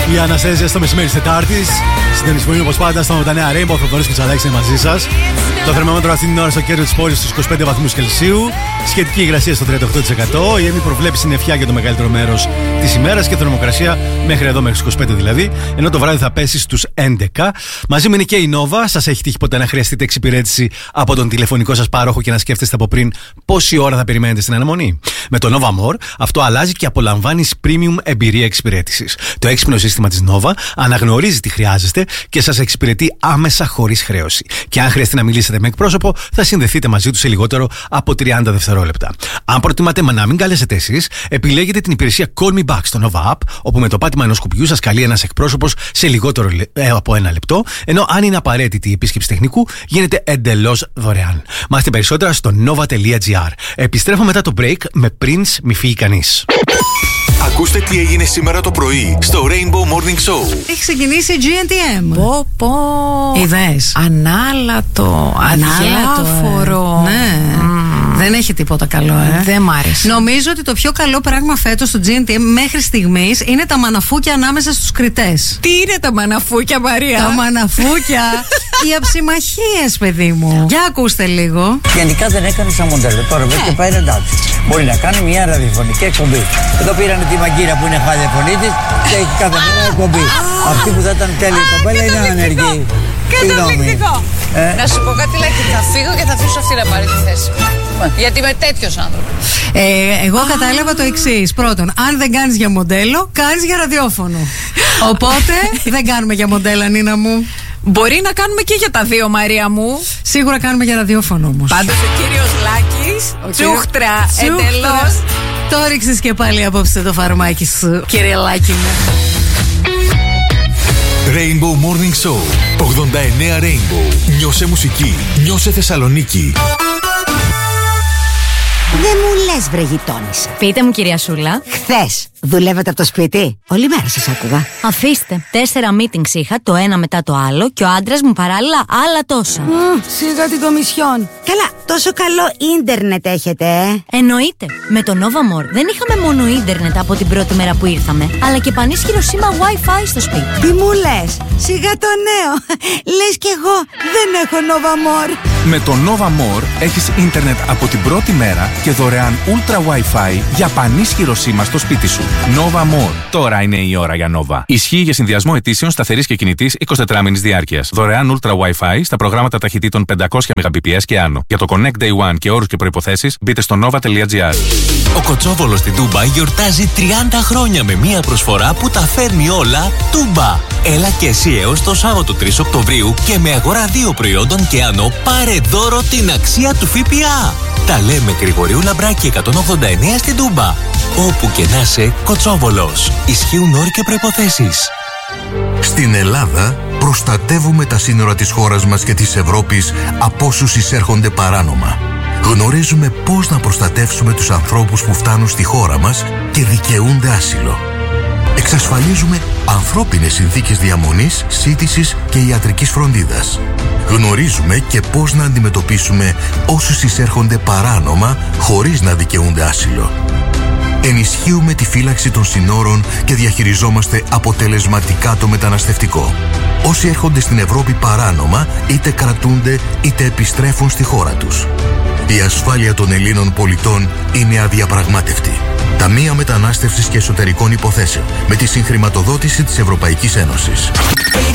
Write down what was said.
Η Αναστέζια στο μεσημέρι της Τετάρτης. Συντονισμένοι όπως πάντα στο τα νέα Rainbow. Θοδωρής Κουτσαλάκης είναι μαζί σας. Το θερμόμετρο αυτή την ώρα στο κέντρο της πόλης στους 25 βαθμούς Κελσίου. Σχετική υγρασία στο 38%. Η ΕΜΗ προβλέπει συννεφιά για το μεγαλύτερο μέρος της ημέρας και θερμοκρασία μέχρι εδώ, μέχρι τους 25 δηλαδή. Ενώ το βράδυ θα πέσει στους 11. Μαζί μου είναι και η Nova. Σας έχει τύχει ποτέ να χρειαστείτε εξυπηρέτηση από τον τηλεφωνικό σας πάροχο και να σκέφτεστε από πριν πόση ώρα θα περιμένετε στην αναμονή? Με το Nova More αυτό αλλάζει και απολαμβάνεις premium εμπειρία εξυπηρέτησης. Το έξυπνο σύστημα της Nova αναγνωρίζει τι χρειάζεστε και σας εξυπηρετεί άμεσα χωρίς χρέωση. Και αν χρειαστεί να μιλήσετε με εκπρόσωπο, θα συνδεθείτε μαζί του σε λιγότερο από 30 δευτερόλεπτα. Αν προτιμάτε να μην καλέσετε εσείς, επιλέγετε την υπηρεσία Call Me Back στο Nova App, όπου με το πάτημα ενός κουμπιού σας καλεί ένας εκπρόσωπος σε λιγότερο από 1 λεπτό, ενώ αν είναι απαραίτητη η επίσκεψη τεχνικού, γίνεται εντελώς δωρεάν. Μάθετε περισσότερα στο nova.gr. Επιστρέφω μετά το break με Prince «Μη φύγει κανείς». Ακούστε τι έγινε σήμερα το πρωί στο Rainbow Morning Show. Έχει ξεκινήσει η GNTM. Πω. Είδες? Ανάλατο, αδιάφορο. Ναι. Δεν έχει τίποτα καλό, Δεν μ' άρεσε. Νομίζω ότι το πιο καλό πράγμα φέτος στο GNTM μέχρι στιγμής είναι τα μαναφούκια ανάμεσα στους κριτές. Τι είναι τα μαναφούκια, Μαρία? Τα μαναφούκια, οι αψιμαχίες, παιδί μου. Για ακούστε λίγο. Γενικά δεν έκανε σαν μοντέλο. Τώρα βέβαια πάει εντάξει. Μπορεί να κάνει μια ραδιοφωνική εκπομπή. Εδώ πήραν τη Μαγκύρα που είναι χάλια φωνή της και έχει κάθε μέρα εκπομπή. Αυτή που θα ήταν τέλεια η κοπέλα είναι ανεργή. Καταπληκτικό. Να σου πω κάτι, Λάκη, θα φύγω και θα αφήσω αυτή να πάρει τη θέση. Γιατί είμαι τέτοιος άνθρωπος. Εγώ κατάλαβα το εξής. Πρώτον, αν δεν κάνεις για μοντέλο, κάνεις για ραδιόφωνο. Οπότε δεν κάνουμε για μοντέλα, Νίνα μου. Μπορεί να κάνουμε και για τα δύο, Μαρία μου. Σίγουρα κάνουμε για ραδιόφωνο όμως. Πάντως ο κύριος Λάκης, τσούχτρα, εντελώς. Το ρίξεις και πάλι απόψε το φαρμάκι σου, κύριε Λάκη μου. Rainbow Morning Show 89 Rainbow. Νιώσε μουσική, νιώσε Θεσσαλονίκη. Δεν μου λες, βρε γειτόνισσα. Πείτε μου, κυρία Σούλα. Χθες δουλεύετε από το σπίτι? Όλη μέρα σας άκουγα. Αφήστε. 4 meetings είχα, το ένα μετά το άλλο, και ο άντρας μου παράλληλα άλλα τόσα. Σιγά την κομισιόν. Καλά, τόσο καλό ίντερνετ έχετε, Εννοείται. Με το Nova More δεν είχαμε μόνο ίντερνετ από την πρώτη μέρα που ήρθαμε, αλλά και πανίσχυρο σήμα Wi-Fi στο σπίτι. Τι μου λες? Σιγά το νέο. Λες κι εγώ δεν έχω Nova More. Με το Nova More έχεις ίντερνετ από την πρώτη μέρα και δωρεάν Ultra Wi-Fi για πανίσχυρο σήμα στο σπίτι σου. Nova More. Τώρα είναι η ώρα για Nova. Ισχύει για συνδυασμό αιτήσεων σταθερής και κινητής 24 μήνης διάρκειας. Δωρεάν Ultra Wi-Fi στα προγράμματα ταχυτήτων 500 Mbps και άνω. Για το Connect Day One και όρους και προϋποθέσεις μπείτε στο nova.gr. Ο Κοτσόβολος στην Τούμπα γιορτάζει 30 χρόνια με μία προσφορά που τα φέρνει όλα Τούμπα. Έλα και εσύ έως το Σάββατο 3 Οκτωβρίου και με αγορά 2 προϊόντων και άνω πάρε δώρο την αξία του ΦΠΑ. Τα λέμε Γρηγορίου Λαμπράκη 189 στην Τούμπα. Όπου και να είσαι, Κοτσόβολος. Ισχύουν όροι και προϋποθέσεις. Στην Ελλάδα προστατεύουμε τα σύνορα της χώρας μας και της Ευρώπης από όσους εισέρχονται παράνομα. Γνωρίζουμε πώς να προστατεύσουμε τους ανθρώπους που φτάνουν στη χώρα μας και δικαιούνται άσυλο. Εξασφαλίζουμε ανθρώπινες συνθήκες διαμονής, σύντησης και ιατρικής φροντίδας. Γνωρίζουμε και πώς να αντιμετωπίσουμε όσους εισέρχονται παράνομα χωρίς να δικαιούνται άσυλο. Ενισχύουμε τη φύλαξη των συνόρων και διαχειριζόμαστε αποτελεσματικά το μεταναστευτικό. Όσοι έρχονται στην Ευρώπη παράνομα, είτε κρατούνται είτε επιστρέφουν στη χώρα τους. Η ασφάλεια των Ελλήνων πολιτών είναι αδιαπραγμάτευτη. Ταμεία Μετανάστευσης και Εσωτερικών Υποθέσεων με τη συγχρηματοδότηση της Ευρωπαϊκής Ένωσης.